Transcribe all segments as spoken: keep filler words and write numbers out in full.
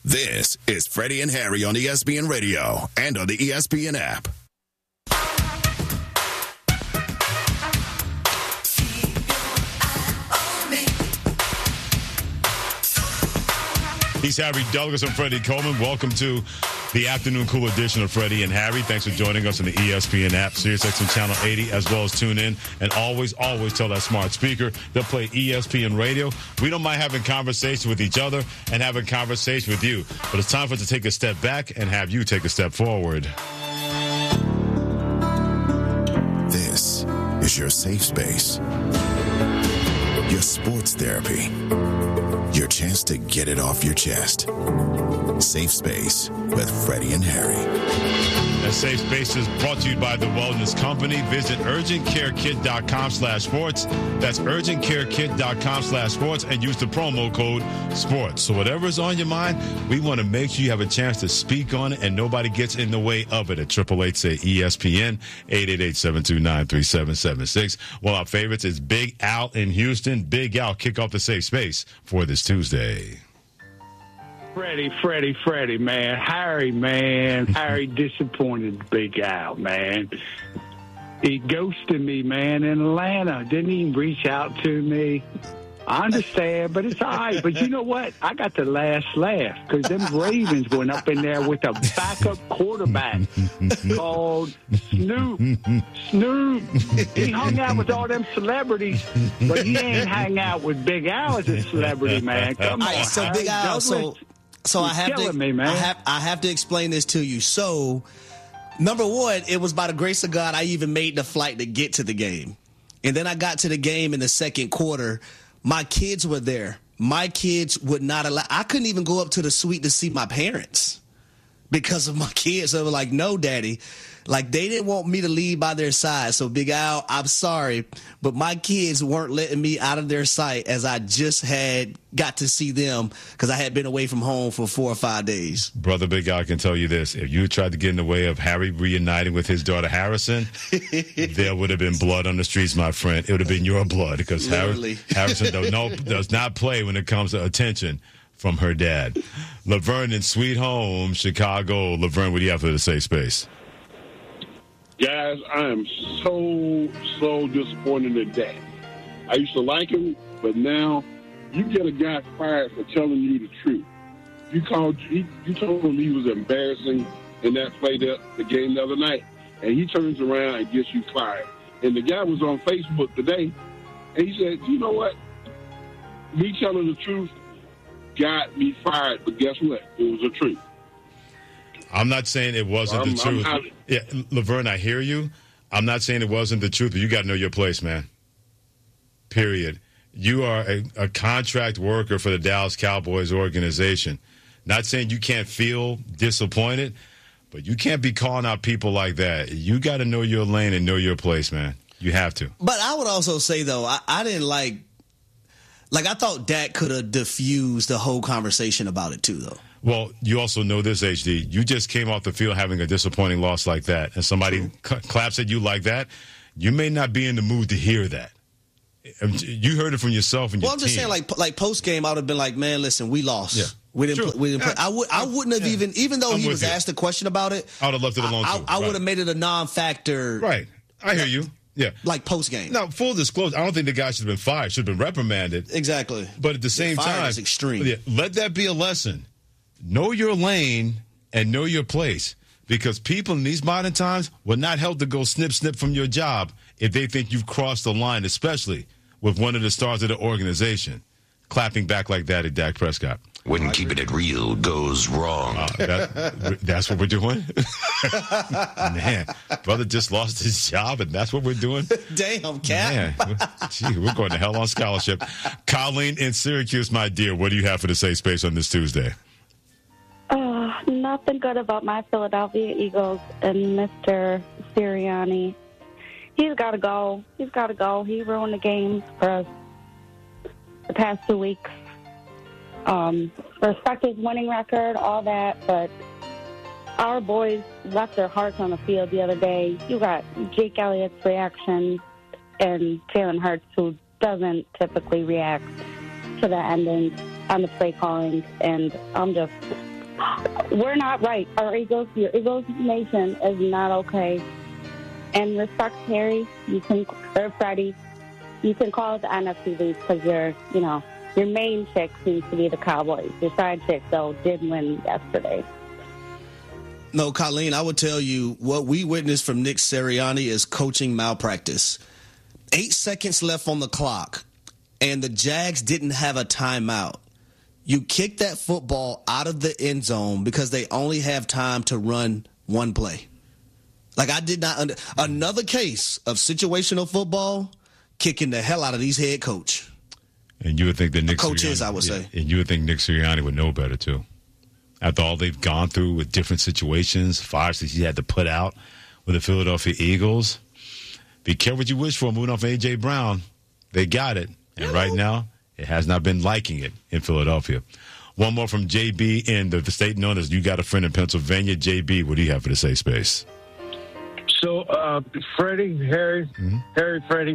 This is Freddie and Harry on E S P N Radio and on the E S P N app. He's Harry Douglas and Freddie Coleman. Welcome to the afternoon cool edition of Freddie and Harry. Thanks for joining us on the E S P N app, SiriusXM Channel eighty, as well as tune in. And always, always tell that smart speaker they'll play E S P N Radio. We don't mind having conversation with each other and having conversation with you. But it's time for us to take a step back and have you take a step forward. This is your safe space. Your sports therapy. Your chance to get it off your chest. Safe Space with Freddie and Harry. And Safe Space is brought to you by The Wellness Company. Visit urgentcarekit.com slash sports. That's urgentcarekit.com slash sports and use the promo code sports. So whatever's on your mind, we want to make sure you have a chance to speak on it and nobody gets in the way of it. At triple eight say E S P N, eight eight eight, seven two nine, three seven seven six. One of our favorites is Big Al in Houston. Big Al, kick off the Safe Space for this Tuesday. Freddie, Freddie, Freddie, man. Harry, man. Harry disappointed Big Al, man. He ghosted me, man, in Atlanta. Didn't even reach out to me. I understand, but it's all right. But you know what? I got the last laugh because them Ravens went up in there with a backup quarterback called Snoop. Snoop. He hung out with all them celebrities, but he ain't hang out with Big Al as a celebrity, man. Come on, right, so Harry Big Al, Douglas. so so I have to, me, man. I have, I have to explain this to you. So, number one, it was by the grace of God I even made the flight to get to the game, and then I got to the game in the second quarter. My kids were there. My kids would not allow. I couldn't even go up to the suite to see my parents because of my kids. They were like, "No, Daddy." Like, they didn't want me to leave by their side. So, Big Al, I'm sorry, but my kids weren't letting me out of their sight as I just had got to see them because I had been away from home for four or five days. Brother Big Al, I can tell you this. If you tried to get in the way of Harry reuniting with his daughter Harrison, there would have been blood on the streets, my friend. It would have been your blood because Harry, Harrison does, no, does not play when it comes to attention from her dad. Laverne in Sweet Home, Chicago. Laverne, what do you have for the Safe Space? Guys, I am so, so disappointed in Dak. I used to like him, but now you get a guy fired for telling you the truth. You called, he, you told him he was embarrassing in that play, the, the game the other night, and he turns around and gets you fired. And the guy was on Facebook today, and he said, you know what? Me telling the truth got me fired, but guess what? It was the truth. I'm not saying it wasn't I'm, the truth. I'm yeah, Laverne, I hear you. I'm not saying it wasn't the truth, but you got to know your place, man. Period. You are a, a contract worker for the Dallas Cowboys organization. Not saying you can't feel disappointed, but you can't be calling out people like that. You got to know your lane and know your place, man. You have to. But I would also say, though, I, I didn't like – like, I thought Dak could have diffused the whole conversation about it, too, though. Well, you also know this, H D. You just came off the field having a disappointing loss like that, and somebody cl- claps at you like that. You may not be in the mood to hear that. You heard it from yourself and your Well, I'm just team. saying, like, like post game, I would have been like, "Man, listen, we lost. Yeah. We didn't. Sure. Play, we didn't Yeah. play." I would. I wouldn't have Yeah. even, even though I'm he with was you. asked a question about it. I would have left it alone. I, too. I, I Right. would have made it a non-factor. Right. I hear you. Yeah. Like post game. Now, full disclosure, I don't think the guy should have been fired. Should have been reprimanded. Exactly. But at the same Fired time, is extreme. Yeah, let that be a lesson. Know your lane and know your place. Because people in these modern times will not help to go snip, snip from your job if they think you've crossed the line, especially with one of the stars of the organization clapping back like that at Dak Prescott. When keeping it real goes wrong. Uh, that, that's what we're doing? Man, brother just lost his job, and that's what we're doing? Damn, Cap. Man, gee, we're going to hell on scholarship. Colleen in Syracuse, my dear, what do you have for the Safe Space on this Tuesday? Uh, nothing good about my Philadelphia Eagles and Mister Sirianni. He's got to go. He's got to go. He ruined the games for us the past two weeks. Um, respect his winning record, all that, but our boys left their hearts on the field the other day. You got Jake Elliott's reaction and Jalen Hurts, who doesn't typically react to the ending on the play calling, and I'm just We're not right. Our Eagles, your Eagles Nation is not okay. And respect Harry, you can, or Freddie, you can call it the N F C League because your, you know, your main chick seems to be the Cowboys. Your side chick, though, did win yesterday. No, Colleen, I would tell you what we witnessed from Nick Sirianni is coaching malpractice. Eight seconds left on the clock, and the Jags didn't have a timeout. You kick that football out of the end zone because they only have time to run one play. Like, I did not under another case of situational football kicking the hell out of these head coach. And you would think that Nick coaches, Sirianni, I would yeah, say. And you would think Nick Sirianni would know better, too. After all they've gone through with different situations, fires that he had to put out with the Philadelphia Eagles. Be careful what you wish for moving off A J. Brown. They got it. And right now, it has not been liking it in Philadelphia. One more from J B in the, the state known as You Got a Friend in Pennsylvania. J B, what do you have for the safe space? So, uh, Freddie, Harry, mm-hmm. Harry, Freddie,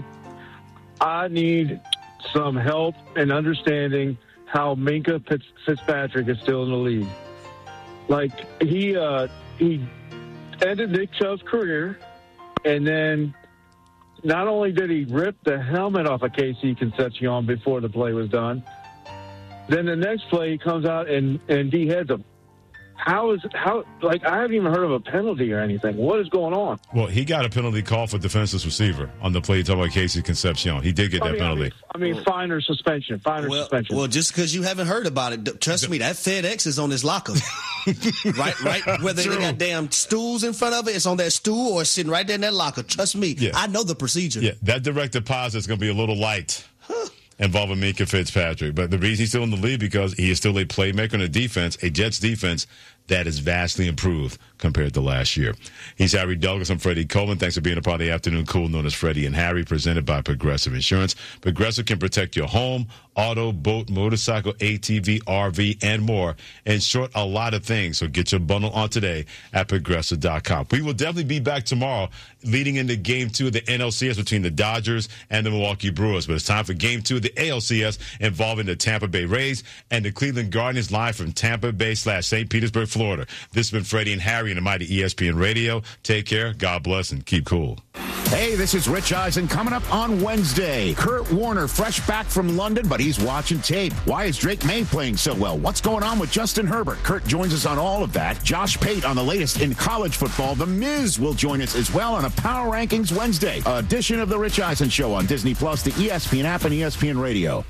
I need some help in understanding how Minkah Fitzpatrick is still in the league. Like, he uh, he ended Nick Chubb's career, and then not only did he rip the helmet off of Casey Concepcion before the play was done, then the next play he comes out and, and deheads him. How is how like I haven't even heard of a penalty or anything. What is going on? Well, he got a penalty call for defenseless receiver on the play. Talking about Casey Concepcion, he did get that I mean, penalty. I mean, I mean fine or suspension. Fine or well, suspension. Well, just because you haven't heard about it, trust me, that FedEx is on his locker. right, right. Whether True. They got damn stools in front of it, it's on that stool or it's sitting right there in that locker. Trust me, yeah. I know the procedure. Yeah, that direct deposit is going to be a little light. Huh. Involving Minkah Fitzpatrick. But the reason he's still in the league because he is still a playmaker in a defense, a Jets defense that is vastly improved compared to last year. He's Harry Douglas. I'm Freddie Coleman. Thanks for being a part of the afternoon cool known as Freddie and Harry, presented by Progressive Insurance. Progressive can protect your home, auto, boat, motorcycle, A T V, R V, and more. In short, a lot of things. So get your bundle on today at Progressive dot com. We will definitely be back tomorrow leading into game two of the N L C S between the Dodgers and the Milwaukee Brewers. But it's time for game two of the A L C S involving the Tampa Bay Rays and the Cleveland Guardians live from Tampa Bay slash Saint Petersburg, Florida. This has been Freddie and Harry and the mighty E S P N Radio. Take care, God bless, and keep cool. Hey, this is Rich Eisen coming up on Wednesday. Kurt Warner fresh back from London, but he's watching tape. Why is Drake May playing so well? What's going on with Justin Herbert? Kurt joins us on all of that. Josh Pate on the latest in college football. The Miz will join us as well on a Power Rankings Wednesday edition of the Rich Eisen Show on Disney Plus, the E S P N app, and E S P N Radio.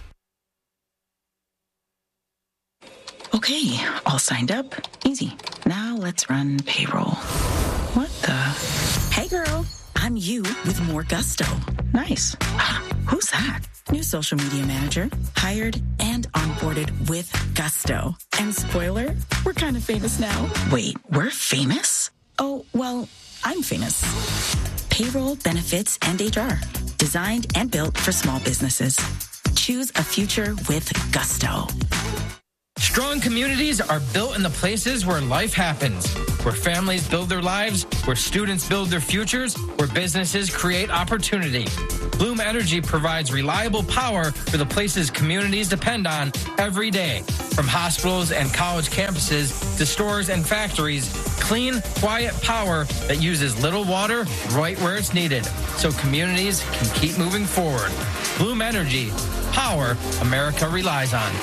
Okay, all signed up. Easy. Now let's run payroll. What the? Hey, girl. I'm you with more gusto. Nice. Who's that? New social media manager. Hired and onboarded with gusto. And spoiler, we're kind of famous now. Wait, we're famous? Oh, well, I'm famous. Payroll, benefits, and H R. Designed and built for small businesses. Choose a future with gusto. Strong communities are built in the places where life happens, where families build their lives, where students build their futures, where businesses create opportunity. Bloom Energy provides reliable power for the places communities depend on every day. From hospitals and college campuses to stores and factories, clean, quiet power that uses little water right where it's needed, so communities can keep moving forward. Bloom Energy, power America relies on.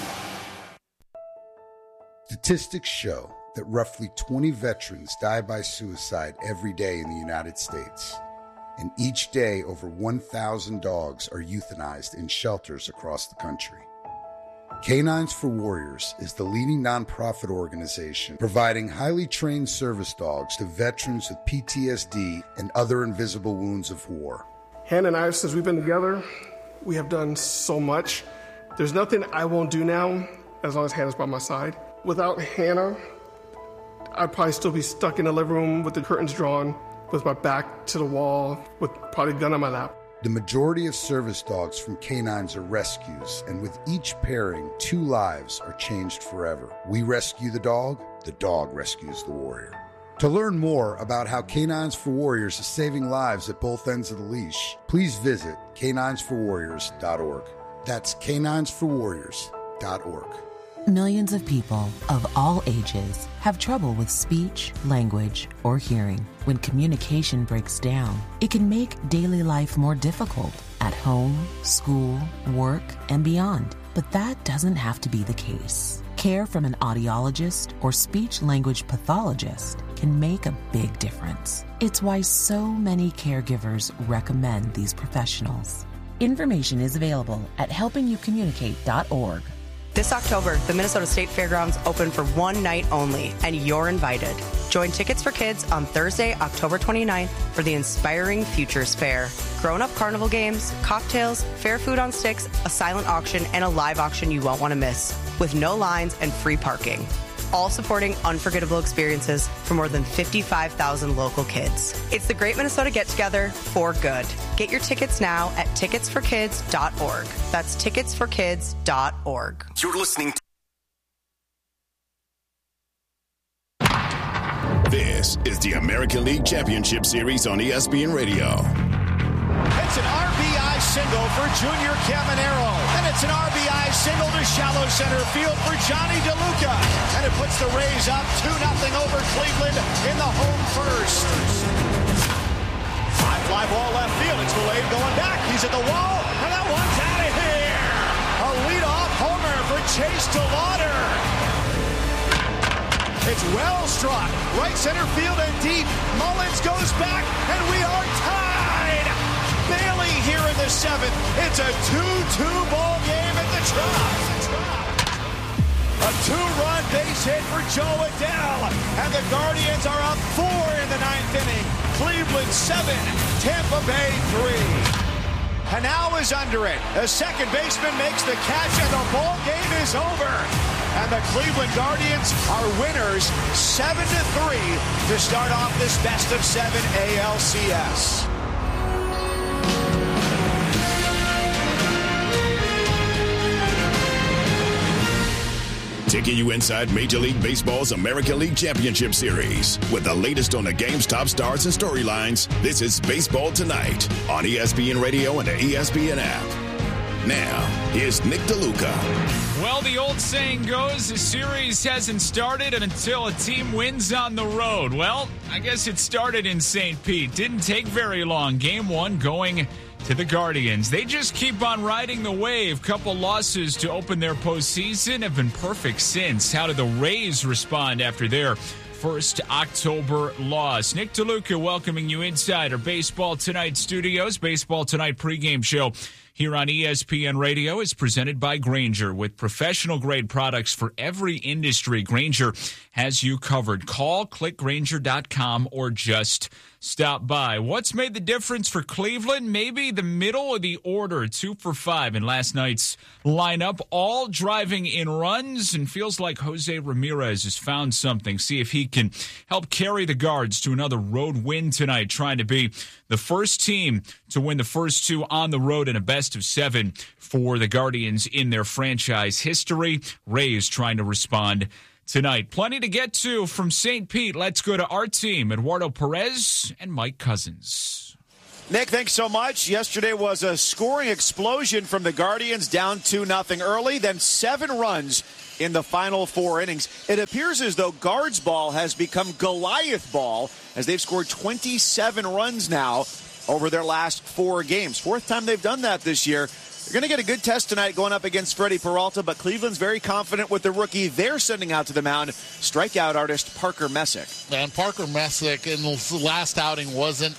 Statistics show that roughly twenty veterans die by suicide every day in the United States. And each day, over one thousand dogs are euthanized in shelters across the country. Canines for Warriors is the leading nonprofit organization providing highly trained service dogs to veterans with P T S D and other invisible wounds of war. Hannah and I, since we've been together, we have done so much. There's nothing I won't do now as long as Hannah's by my side. Without Hannah, I'd probably still be stuck in the living room with the curtains drawn, with my back to the wall, with probably a gun on my lap. The majority of service dogs from canines are rescues, and with each pairing, two lives are changed forever. We rescue the dog, the dog rescues the warrior. To learn more about how Canines for Warriors is saving lives at both ends of the leash, please visit canines for warriors dot org. That's canines for warriors dot org. Millions of people of all ages have trouble with speech, language, or hearing. When communication breaks down, it can make daily life more difficult at home, school, work, and beyond. But that doesn't have to be the case. Care from an audiologist or speech-language pathologist can make a big difference. It's why so many caregivers recommend these professionals. Information is available at helping you communicate dot org. This October, the Minnesota State Fairgrounds open for one night only, and you're invited. Join Tickets for Kids on Thursday, October twenty-ninth for the Inspiring Futures Fair. Grown-up carnival games, cocktails, fair food on sticks, a silent auction, and a live auction you won't want to miss, with no lines and free parking. All supporting unforgettable experiences for more than fifty-five thousand local kids. It's the Great Minnesota Get-Together for good. Get your tickets now at tickets for kids dot org. That's tickets for kids dot org. You're listening to This is the American League Championship Series on E S P N Radio. It's an R B I single for Junior Caminero. And it's an R B I single to shallow center field for Johnny DeLuca. And it puts the Rays up two nothing over Cleveland in the home first. High fly ball left field. It's Vilade going back. He's at the wall. And that one's out of here. A leadoff homer for Chase DeLauder. It's well struck. Right center field and deep. Mullins goes back. And we are tied. Bailey here in the seventh. It's a two two ball game at the Trop. A two-run base hit for Joe Adell. And the Guardians are up four in the ninth inning. Cleveland seven, Tampa Bay three. Hanau is under it. A second baseman makes the catch and the ball game is over. And the Cleveland Guardians are winners seven to three to start off this best of seven A L C S. Taking you inside Major League Baseball's American League Championship Series. With the latest on the game's top stars and storylines, this is Baseball Tonight on E S P N Radio and the E S P N app. Now, here's Nick DeLuca. Well, the old saying goes, the series hasn't started until a team wins on the road. Well, I guess it started in Saint Pete. Didn't take very long. Game one going to the Guardians. They just keep on riding the wave. Couple losses to open their postseason have been perfect since. How did the Rays respond after their first October loss? Nick DeLuca welcoming you inside our Baseball Tonight studios. Baseball Tonight pregame show here on E S P N Radio is presented by Grainger. With professional-grade products for every industry, Grainger has you covered. Call, click Grainger dot com, or just stop by. What's made the difference for Cleveland? Maybe the middle of the order, two for five in last night's lineup, all driving in runs, and feels like Jose Ramirez has found something. See if he can help carry the Guards to another road win tonight, trying to be the first team to win the first two on the road in a best of seven for the Guardians in their franchise history. Rays trying to respond tonight. Plenty to get to from Saint Pete. Let's go to our team, Eduardo Perez and Mike Cousins. Nick, thanks so much. Yesterday was a scoring explosion from the Guardians, down two nothing early, then seven runs in the final four innings. It appears as though Guards ball has become Goliath ball, as they've scored twenty-seven runs now over their last four games. Fourth time they've done that this year. They're going to get a good test tonight going up against Freddie Peralta, but Cleveland's very confident with the rookie they're sending out to the mound, strikeout artist Parker Messick. And Parker Messick in the last outing wasn't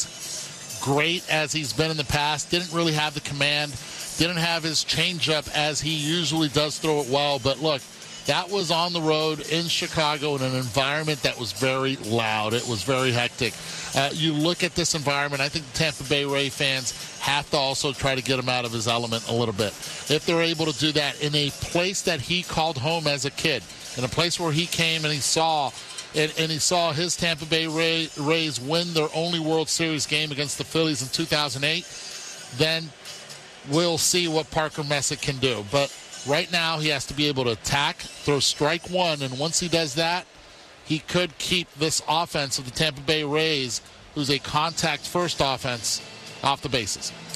as great as he's been in the past. Didn't really have the command. Didn't have his changeup as he usually does throw it well. But look, that was on the road in Chicago in an environment that was very loud. It was very hectic. Uh, you look at this environment, I think the Tampa Bay Ray fans have to also try to get him out of his element a little bit. If they're able to do that in a place that he called home as a kid, in a place where he came and he saw and, and he saw his Tampa Bay Ray, Rays win their only World Series game against the Phillies in two thousand eight, then we'll see what Parker Messick can do. But right now he has to be able to attack, throw strike one, and once he does that, he could keep this offense of the Tampa Bay Rays, who's a contact-first offense, off the bases.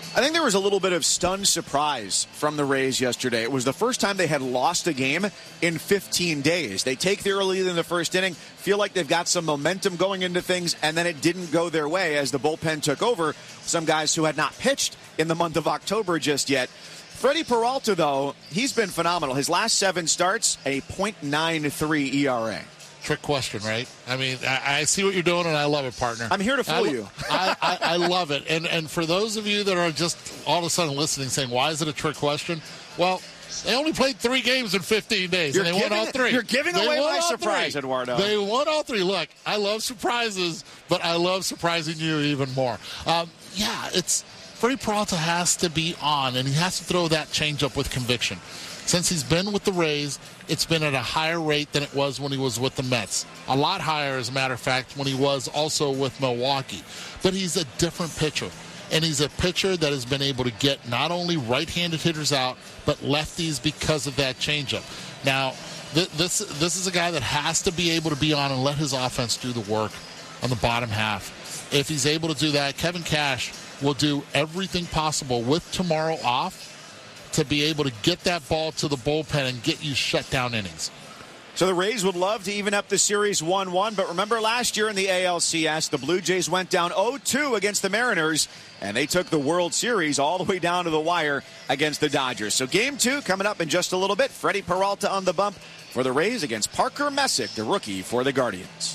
I think there was a little bit of stunned surprise from the Rays yesterday. It was the first time they had lost a game in fifteen days. They take the early lead in the first inning, feel like they've got some momentum going into things, and then it didn't go their way as the bullpen took over. Some guys who had not pitched in the month of October just yet. Freddie Peralta, though, he's been phenomenal. His last seven starts, a point nine three E R A. Trick question, right? I mean, I, I see what you're doing, and I love it, partner. I'm here to fool I, you. I, I, I love it. And and for those of you that are just all of a sudden listening, saying, why is it a trick question? Well, they only played three games in fifteen days, You're and they giving, won all three. You're giving they away my all surprise, three. Eduardo. They won all three. Look, I love surprises, but I love surprising you even more. Um, yeah, it's Freddie Peralta has to be on, and he has to throw that changeup with conviction. Since he's been with the Rays, it's been at a higher rate than it was when he was with the Mets. A lot higher, as a matter of fact, when he was also with Milwaukee. But he's a different pitcher. And he's a pitcher that has been able to get not only right-handed hitters out, but lefties because of that changeup. Now, th- this this is a guy that has to be able to be on and let his offense do the work on the bottom half. If he's able to do that, Kevin Cash will do everything possible with tomorrow off to be able to get that ball to the bullpen and get you shut down innings. So the Rays would love to even up the series one one, but remember last year in the A L C S, the Blue Jays went down oh two against the Mariners, and they took the World Series all the way down to the wire against the Dodgers. So game two coming up in just a little bit. Freddie Peralta on the bump for the Rays against Parker Messick, the rookie for the Guardians.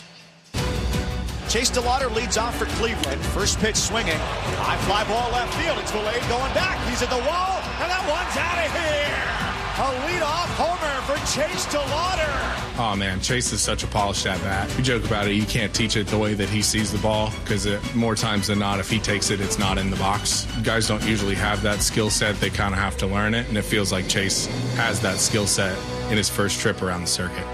Chase DeLauder leads off for Cleveland. First pitch swinging. High fly ball left field. It's delayed going back. He's at the wall, and that one's out of here. A leadoff homer for Chase DeLauder. Oh, man, Chase is such a polished at-bat. We joke about it. You can't teach it the way that he sees the ball because more times than not, if he takes it, it's not in the box. Guys don't usually have that skill set. They kind of have to learn it, and it feels like Chase has that skill set in his first trip around the circuit.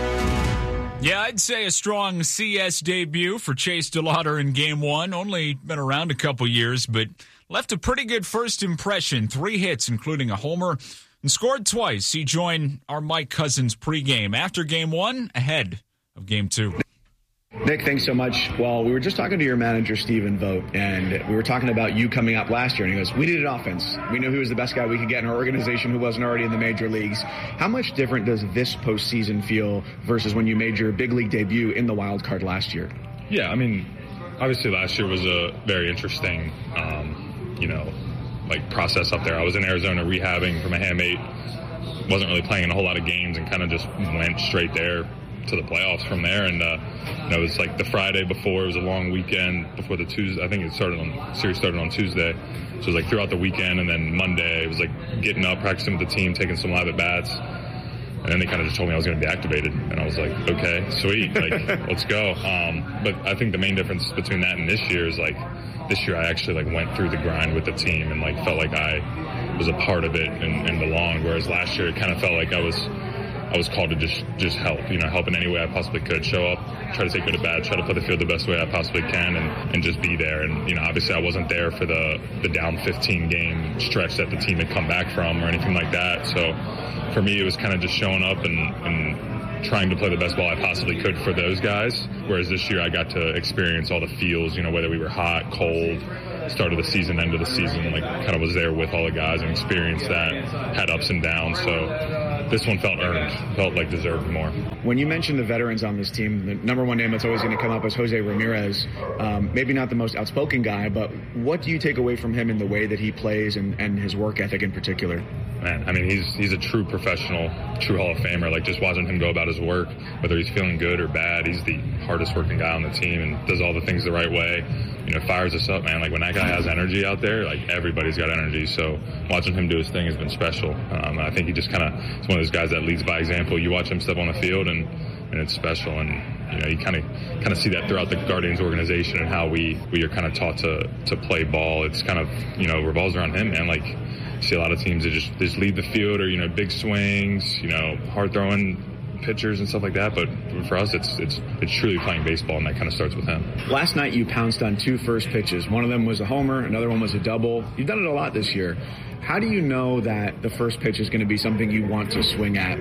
Yeah, I'd say a strong C S debut for Chase DeLauder in game one. Only been around a couple years, but left a pretty good first impression. Three hits, including a homer, and scored twice. He joined our Mike Cousins pregame after game one, ahead of game two. Nick, thanks so much. Well, we were just talking to your manager, Stephen Vogt, and we were talking about you coming up last year, and he goes, we needed offense. We knew he was the best guy we could get in our organization who wasn't already in the major leagues. How much different does this postseason feel versus when you made your big league debut in the wild card last year? Yeah, I mean, obviously last year was a very interesting, um, you know, like process up there. I was in Arizona rehabbing from a hamate, wasn't really playing in a whole lot of games, and kind of just went straight there to the playoffs from there. And uh, you know, it was like the Friday before. It was a long weekend before the Tuesday. I think it started on series started on Tuesday, so it was like throughout the weekend. And then Monday, it was like getting up, practicing with the team, taking some live at bats. And then they kind of just told me I was going to be activated, and I was like, okay, sweet, like let's go. Um, but I think the main difference between that and this year is like this year I actually like went through the grind with the team and like felt like I was a part of it and, and belonged. Whereas last year it kind of felt like I was. I was called to just just help, you know, help in any way I possibly could. Show up, try to take good or bad, try to play the field the best way I possibly can, and, and just be there. And, you know, obviously I wasn't there for the, the down fifteen game stretch that the team had come back from or anything like that. So for me, it was kind of just showing up and, and trying to play the best ball I possibly could for those guys. Whereas this year I got to experience all the feels, you know, whether we were hot, cold, start of the season, end of the season, like kind of was there with all the guys and experienced that, had ups and downs. So this one felt earned, felt like deserved more. When you mentioned the veterans on this team, the number one name that's always going to come up is Jose Ramirez. Um, maybe not the most outspoken guy, but what do you take away from him in the way that he plays and, and his work ethic in particular? Man, I mean, he's he's a true professional, true Hall of Famer. Like, just watching him go about his work, whether he's feeling good or bad, he's the hardest working guy on the team and does all the things the right way. You know, fires us up, man. Like, when that guy has energy out there, like, everybody's got energy. So watching him do his thing has been special. Um, I think he just kind of is one of those guys that leads by example. You watch him step on the field, and, and it's special. And, you know, you kind of kind of see that throughout the Guardians organization and how we, we are kind of taught to, to play ball. It's kind of, you know, revolves around him, man. Like, you see a lot of teams that just, they just lead the field or, you know, big swings, you know, hard throwing pitchers and stuff like that, but for us it's it's it's truly playing baseball, and that kind of starts with him. Last night you pounced on two first pitches. One of them was a homer, another one was a double. You've done it a lot this year. How do you know that the first pitch is going to be something you want to swing at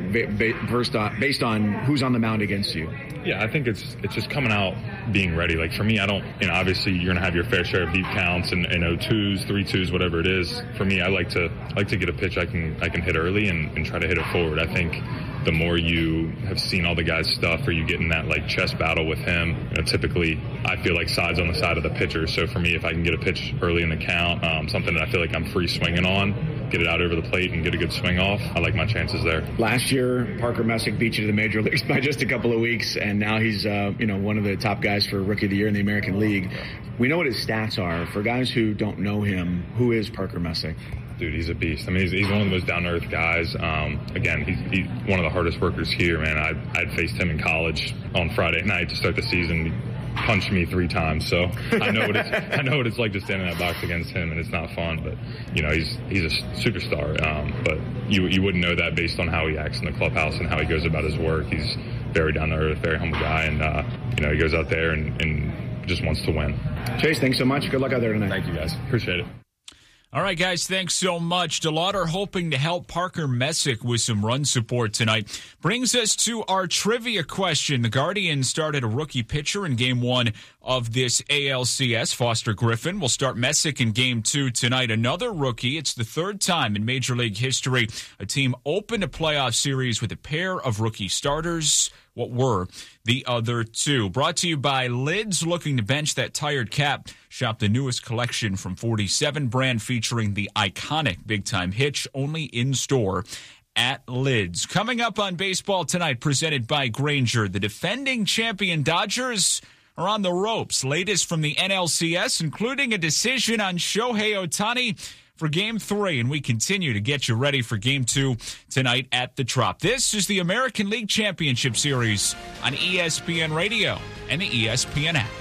based on who's on the mound against you? Yeah, I think it's it's just coming out, being ready. Like for me, I don't, you know, obviously you're going to have your fair share of deep counts and, and oh twos, three twos, whatever it is. For me, I like to like to get a pitch I can I can hit early and, and try to hit it forward. I think the more you have seen all the guys' stuff or you get in that like chest battle with him, you know, typically I feel like side's on the side of the pitcher. So for me, if I can get a pitch early in the count, um, something that I feel like I'm free swinging on, get it out over the plate and get a good swing off, I like my chances there. Last year, Parker Messick beat you to the major leagues by just a couple of weeks, and now he's uh, you know one of the top guys for Rookie of the Year in the American League. We know what his stats are. For guys who don't know him, who is Parker Messick? Dude, he's a beast. I mean, he's, he's one of the most down-to-earth guys. Um, again, he's, he's one of the hardest workers here, man. I, I'd faced him in college on Friday night to start the season. He punched me three times, so I know what it's I know what it's like to stand in that box against him, and it's not fun. But you know, he's he's a superstar. Um, but you you wouldn't know that based on how he acts in the clubhouse and how he goes about his work. He's very down-to-earth, very humble guy, and uh, you know, he goes out there and, and just wants to win. Chase, thanks so much. Good luck out there tonight. Thank you, guys. Appreciate it. All right, guys, thanks so much. DeLauder hoping to help Parker Messick with some run support tonight. Brings us to our trivia question. The Guardians started a rookie pitcher in game one of this A L C S. Foster Griffin will start Messick in game two tonight. Another rookie. It's the third time in Major League history a team opened a playoff series with a pair of rookie starters. What were the other two? Brought to you by Lids, looking to bench that tired cap. Shop the newest collection from forty-seven brand featuring the iconic big-time hitch, only in-store at Lids. Coming up on Baseball Tonight, presented by Grainger, the defending champion Dodgers are on the ropes. Latest from the N L C S, including a decision on Shohei Ohtani for Game three, and we continue to get you ready for Game two tonight at the Trop. This is the American League Championship Series on E S P N Radio and the E S P N app.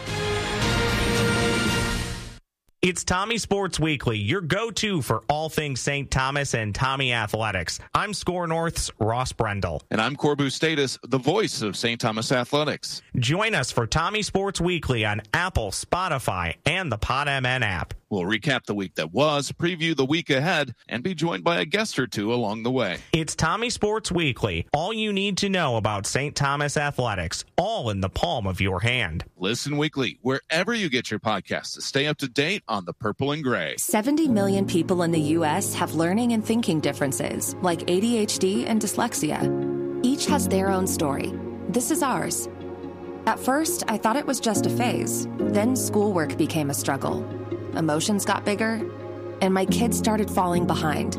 It's Tommy Sports Weekly, your go-to for all things Saint Thomas and Tommy Athletics. I'm Score North's Ross Brendel. And I'm Corbu Status, the voice of Saint Thomas Athletics. Join us for Tommy Sports Weekly on Apple, Spotify, and the PodMN app. We'll recap the week that was, preview the week ahead, and be joined by a guest or two along the way. It's Tommy Sports Weekly, all you need to know about Saint Thomas Athletics, all in the palm of your hand. Listen weekly, wherever you get your podcasts, to stay up to date on the Purple and Gray. seventy million people in the U S have learning and thinking differences, like A D H D and dyslexia. Each has their own story. This is ours. At first, I thought it was just a phase. Then schoolwork became a struggle. Emotions got bigger, and my kids started falling behind.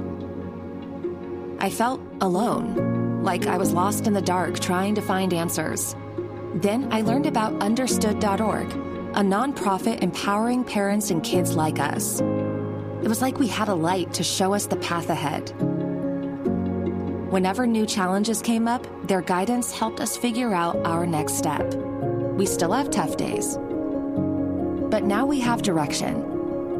I felt alone, like I was lost in the dark trying to find answers. Then I learned about understood dot org, a nonprofit empowering parents and kids like us. It was like we had a light to show us the path ahead. Whenever new challenges came up, their guidance helped us figure out our next step. We still have tough days, but now we have direction.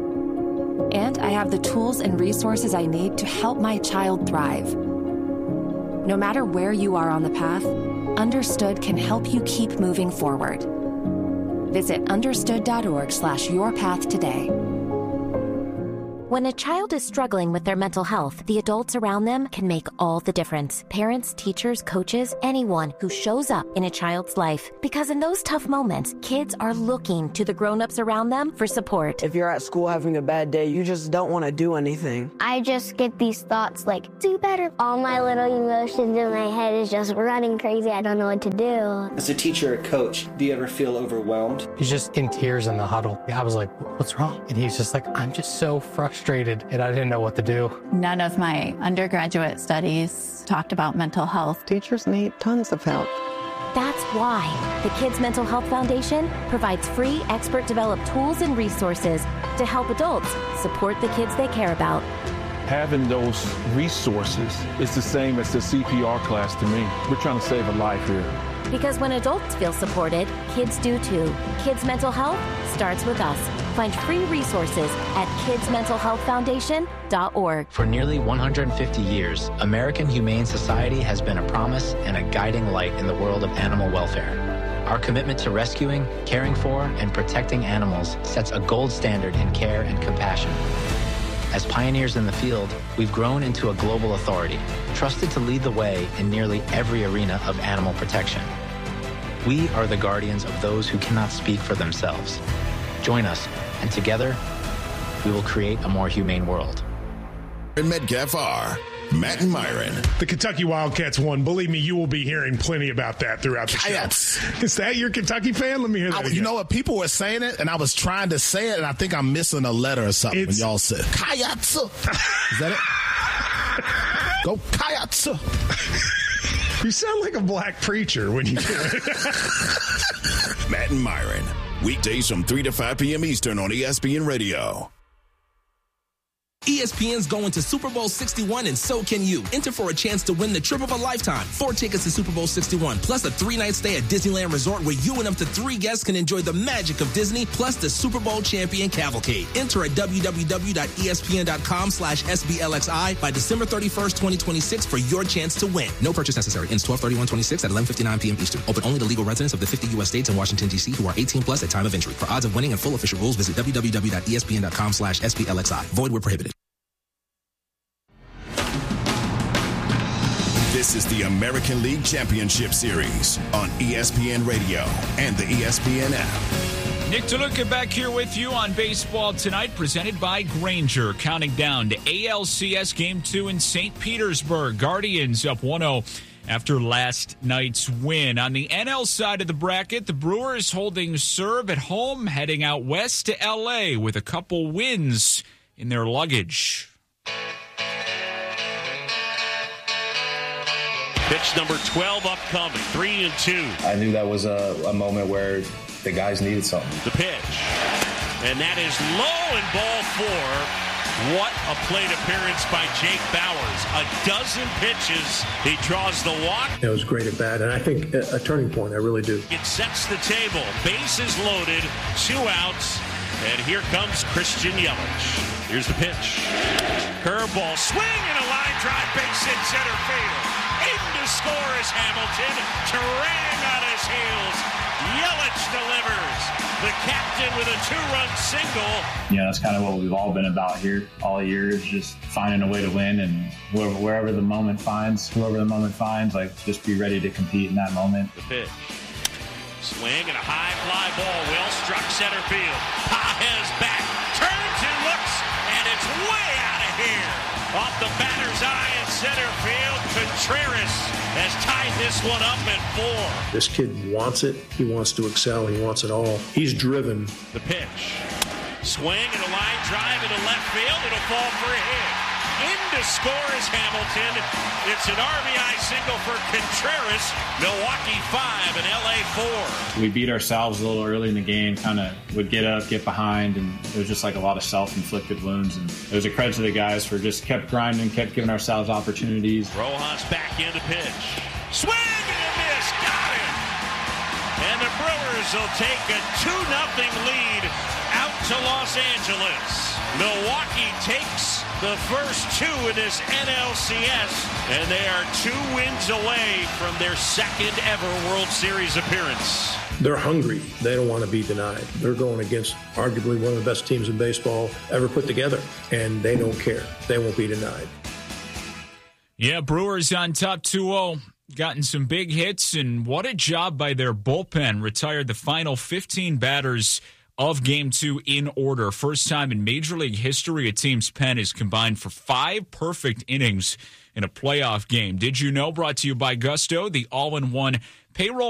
And I have the tools and resources I need to help my child thrive. No matter where you are on the path, Understood can help you keep moving forward. Visit understood dot org slash your path today. When a child is struggling with their mental health, the adults around them can make all the difference. Parents, teachers, coaches, anyone who shows up in a child's life. Because in those tough moments, kids are looking to the grown-ups around them for support. If you're at school having a bad day, you just don't want to do anything. I just get these thoughts like, do better. All my little emotions in my head is just running crazy. I don't know what to do. As a teacher or coach, do you ever feel overwhelmed? He's just in tears in the huddle. I was like, what's wrong? And he's just like, I'm just so frustrated. Frustrated, and I didn't know what to do. None of my undergraduate studies talked about mental health. Teachers need tons of help. That's why the Kids Mental Health Foundation provides free expert-developed tools and resources to help adults support the kids they care about. Having those resources is the same as the C P R class to me. We're trying to save a life here. Because when adults feel supported, kids do too. Kids Mental Health starts with us. Find free resources at kids mental health foundation dot org. For nearly one hundred fifty years, American Humane Society has been a promise and a guiding light in the world of animal welfare. Our commitment to rescuing, caring for, and protecting animals sets a gold standard in care and compassion. As pioneers in the field, we've grown into a global authority, trusted to lead the way in nearly every arena of animal protection. We are the guardians of those who cannot speak for themselves. Join us, and together, we will create a more humane world. In Metcalf are Matt and Myron. The Kentucky Wildcats won. Believe me, you will be hearing plenty about that throughout the show. Is that your Kentucky fan? Let me hear that I, you know what? People were saying it, and I was trying to say it, and I think I'm missing a letter or something it's, when y'all said Kayatsu. Is that it? Go Kayatsu. You sound like a black preacher when you do it. Matt and Myron. Weekdays from three to five p.m. Eastern on E S P N Radio. E S P N's going to Super Bowl sixty-one, and so can you. Enter for a chance to win the trip of a lifetime. Four tickets to Super Bowl sixty-one, plus a three-night stay at Disneyland Resort where you and up to three guests can enjoy the magic of Disney, plus the Super Bowl champion cavalcade. Enter at www.espn.com slash SBLXI by December thirty-first, twenty twenty-six for your chance to win. No purchase necessary. Ends twelve thirty-one twenty-six at eleven fifty-nine p.m. Eastern. Open only to legal residents of the fifty U S states and Washington, D C who are eighteen plus at time of entry. For odds of winning and full official rules, visit www.espn.com slash SBLXI. Void where prohibited. This is the American League Championship Series on E S P N Radio and the E S P N app. Nick DeLuca back here with you on Baseball Tonight, presented by Grainger. Counting down to A L C S Game two in Saint Petersburg. Guardians up one oh after last night's win. On the N L side of the bracket, the Brewers holding serve at home, heading out west to L A with a couple wins in their luggage. Pitch number twelve upcoming, three and two. I knew that was a, a moment where the guys needed something. The pitch, and that is low and ball four. What a plate appearance by Jake Bauers. A dozen pitches. He draws the walk. It was great at bat, and I think a, a turning point, I really do. It sets the table. Bases loaded, two outs, and here comes Christian Yelich. Here's the pitch. Curveball, swing, and a line drive, base hit center field. In to score is Hamilton, Terang on his heels. Yelich delivers. The captain with a two-run single. Yeah, that's kind of what we've all been about here all year, is just finding a way to win, and wherever, wherever the moment finds, whoever the moment finds, like, just be ready to compete in that moment. The pitch. Swing and a high fly ball. Well struck center field. Pages back, turns and looks, and it's way out of here. Off the batter's eye in center field, Contreras has tied this one up at four. This kid wants it. He wants to excel. He wants it all. He's driven. The pitch. Swing and a line drive into left field. It'll fall for a hit. In to score is Hamilton. It's an R B I single for Contreras. Milwaukee five and L A four. We beat ourselves a little early in the game, kind of would get up, get behind, and it was just like a lot of self-inflicted wounds. And it was a credit to the guys for just kept grinding, kept giving ourselves opportunities. Rojas back into pitch. Swing and a miss. Got it. And the Brewers will take a two nothing lead out to Los Angeles. Milwaukee takes the first two in this N L C S, and they are two wins away from their second ever World Series appearance. They're hungry. They don't want to be denied. They're going against arguably one of the best teams in baseball ever put together, and they don't care. They won't be denied. Yeah, Brewers on top two oh. Gotten some big hits, and what a job by their bullpen. Retired the final fifteen batters of Game two in order. First time in Major League history a team's pen is combined for five perfect innings in a playoff game. Did you know? Brought to you by Gusto, the all-in-one payroll